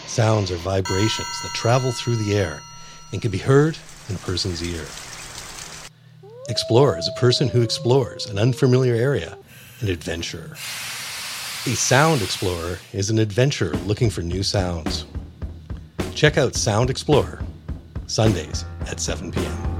Sounds are vibrations that travel through the air and can be heard in a person's ear. Explorer is a person who explores an unfamiliar area, an adventurer. A sound explorer is an adventurer looking for new sounds. Check out Sound Explorer, Sundays at 7 p.m.